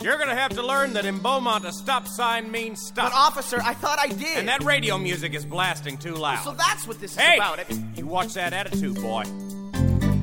You're gonna have to learn that in Beaumont a stop sign means stop. But, officer, I thought I did. And that radio music is blasting too loud. So that's what this is Hey! about. You watch that attitude, boy.